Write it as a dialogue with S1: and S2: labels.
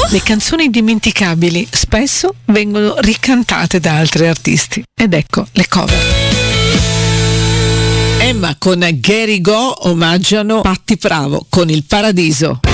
S1: Le canzoni indimenticabili spesso vengono ricantate da altri artisti. Ed ecco le cover. Emma con Gary Go omaggiano Patti Bravo con Il Paradiso.